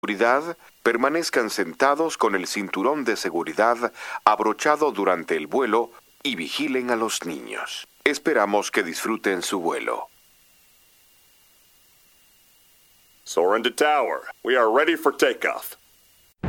seguridad, permanezcan sentados con el cinturón de seguridad abrochado durante el vuelo y vigilen a los niños. Esperamos que disfruten su vuelo. Soarin' to tower. We are ready for takeoff.